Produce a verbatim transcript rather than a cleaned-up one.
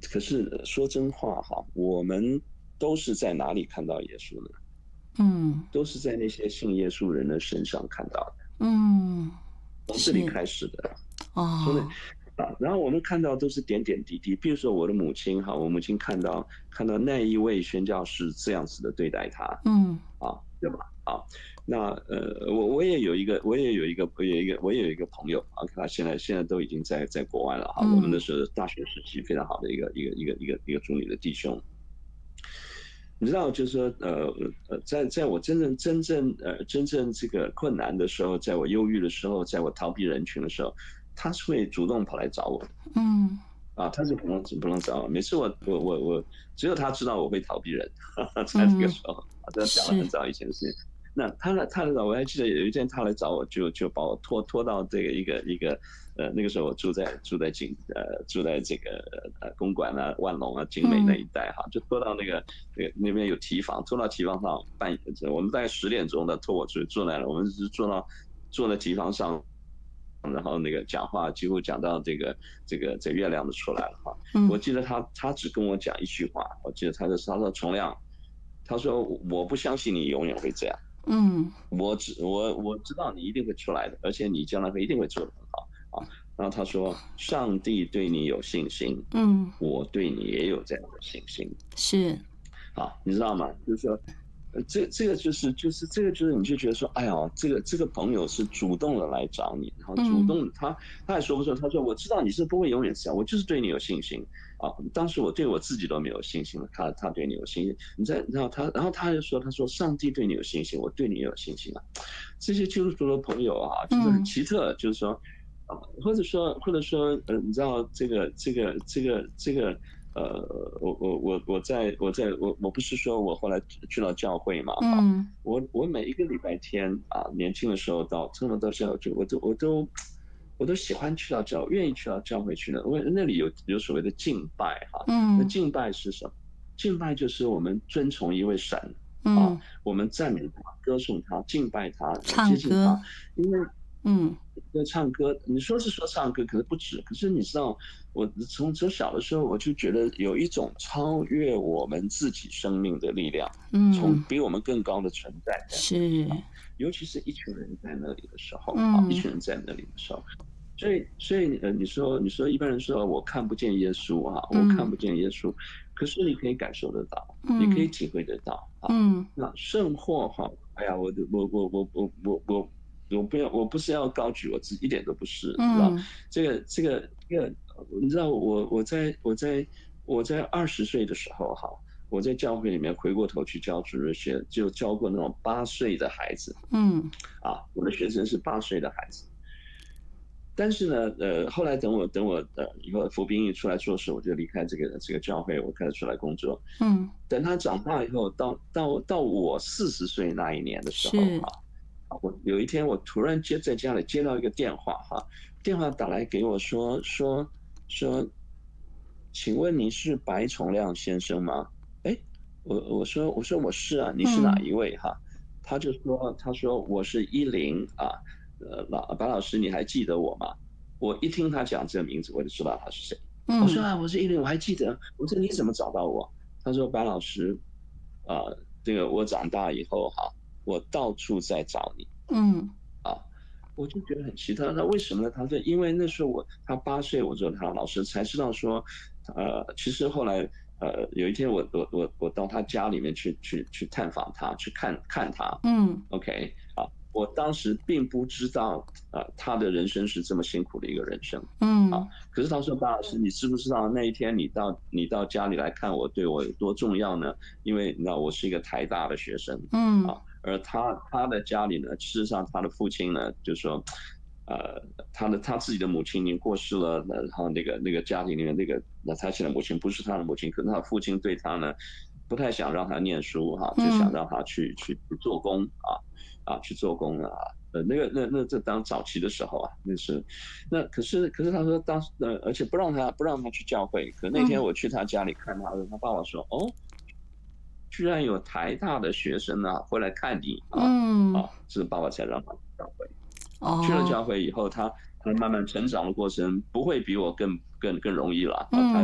可是说真话哈，我们都是在哪里看到耶稣呢？ 嗯都是在那些信耶稣人的身上看到的， 嗯， 从这里是开始的。从那哦， 啊，然后我们看到都是点点滴滴，比如说我的母亲哈，我母亲看到看到那一位宣教士这样子的对待她嗯啊，对吧？啊，那呃，我我也有一个，我也有一个，我有一个，我也有一个朋友啊，他现在现在都已经在在国外了哈。我们那嗯时候大学时期非常好的一个一个一个一个一个主女的弟兄，你知道，就是说，呃呃，在在我真正真正呃真正这个困难的时候，在我忧郁的时候，在我逃避人群的时候，他是会主动跑来找我的。 嗯， 啊，他是不能不能找我。每次我我我我，只有他知道我会逃避人，在那个嗯， 时候，啊，这讲了是， 很早以前的事情。那他来他来找我，还记得有一天他来找我就就把我拖拖到这个一个一个呃那个时候我住在住在景呃住在这个呃公馆啊万隆啊景美那嗯一带哈，就拖到那个那个那边有提防，拖到提防上半夜，我们大概十点钟的拖我出去坐来了，我们是坐到坐在提防上。然后那个讲话几乎讲到这个这个这月亮都出来了哈。我嗯记得他他只跟我讲一句话，我记得他说他说重亮，他说我不相信你永远会这样， 嗯我只我我知道你一定会出来的，而且你将来会一定会做得很好啊。然后他说上帝对你有信心， 嗯， 我对你也有这样的信心。 是， 啊，你知道吗？就是说，呃，这这个就是就是这个就是你就觉得说，哎呀，这个这个朋友是主动的来找你，然后主嗯动他他还说不错，他说我知道你是不会永远这样，我就是对你有信心啊。当时我对我自己都没有信心了，他他对你有信心，你在然后他然后他就说，他说上帝对你有信心，我对你也有信心啊。这些基督徒的朋友啊，就是很嗯奇特，就是说。啊，或者说，或者说，呃，你知道这个，这个，这个，这个，呃，我我我我在我在我我不是说我后来去到教会嘛哈， 嗯我我每一个礼拜天啊，年轻的时候到真的到教会，我都我都我都喜欢去到教，愿意去到教会去的，因为那里有有所谓的敬拜哈。那嗯敬拜是什么？敬拜就是我们遵从一位神啊， 嗯， 我们赞美他、歌颂他、敬拜他、接近他， 唱歌， 因为嗯在唱歌，你说是说唱歌，可是不止。可是你知道，我从从小的时候我就觉得有一种超越我们自己生命的力量，从嗯， 比我们更高的存在在那里是， 啊，尤其是一群人在那里的时候啊，一嗯群人在那里的时候，所以所以呃，你说你说一般人说我看不见耶稣啊，我看嗯不见耶稣，可是你可以感受得到，你可以嗯体会得到啊。 嗯那甚或哈，哎呀，我我我我我我我我不要，我不是要高举我自己，一点都不是，你知道？ 嗯这个这个这个，你知道我我在我在我在二十岁的时候哈，我在教会里面回过头去教主日学，就教过那种八岁的孩子嗯啊，我的学生是八岁的孩子。但是呢，呃，后来等我等我呃以后服兵役出来做事，我就离开这个这个教会，我开始出来工作。 嗯， 等他长大以后，到到到我四十岁那一年的时候是， 哈，我有一天我突然接在家里接到一个电话哈，电话打来给我说说说，请问你是白崇亮先生吗？哎，我我说我说我是啊，你是哪嗯一位哈？他就说他说我是依林啊，呃老白老师你还记得我吗？我一听他讲这个名字，我就知道他是谁。我说嗯啊，我是依林，我还记得。我说你怎么找到我？他说白老师，啊、呃，这个我长大以后哈，我到处在找你。 嗯啊，我就觉得很奇特。那为什么呢？他说，因为那时候我他八岁，我做他老师，才知道说，呃，其实后来呃有一天我我我我到他家里面去去去探访他，去看看他嗯 ，OK 啊，我当时并不知道啊、呃、他的人生是这么辛苦的一个人生。啊， 嗯可是他说：“巴老师，你知不知道那一天你到你到家里来看我，对我有多重要呢？因为你知道我是一个台大的学生嗯啊，而他他的家里呢，事实上他的父亲呢，就说，呃，他的他自己的母亲已经过世了，然后那个那个家庭里面那个那他现在母亲不是他的母亲，可是他父亲对他呢，不太想让他念书哈、啊，就想嗯让他去去去做工啊啊去做工啊。”呃，那个那那这当早期的时候啊，那是，那可是可是他说当时呃，而且不让他不让他去教会。可那天嗯我去他家里看他，他爸爸说：“哦，居然有台大的学生啊会来看你啊嗯， 啊！”这爸爸才让他去教会。啊，去了哦， 教会以后，他他慢慢成长的过程不会比我更更更容易了啊。他嗯。